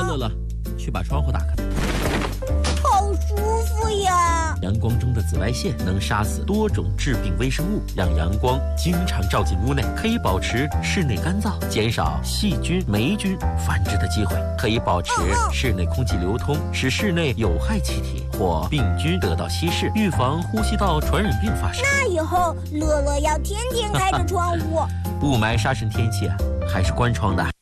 乐乐，去把窗户打开。 好舒服呀！ 阳光中的紫外线能杀死多种致病微生物，让阳光经常照进屋内，可以保持室内干燥，减少细菌、霉菌繁殖的机会，可以保持室内空气流通，使室内有害气体或病菌得到稀释，预防呼吸道传染病发生。 那以后乐乐要天天开着窗户。 雾霾杀尘天气还是关窗的。